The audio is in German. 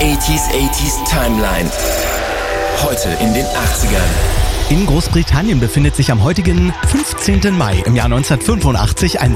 80s Timeline. Heute in den 80ern. In Großbritannien befindet sich am heutigen 15. Mai im Jahr 1985 ein